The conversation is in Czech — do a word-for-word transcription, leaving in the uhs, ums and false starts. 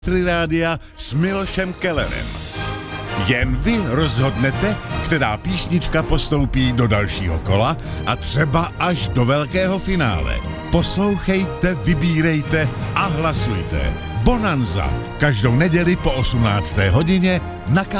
Rádia s Milošem Kellerem. Jen vy rozhodnete, která písnička postoupí do dalšího kola a třeba až do velkého finále. Poslouchejte, vybírejte a hlasujte. Bonanza každou neděli po osmnácté hodině na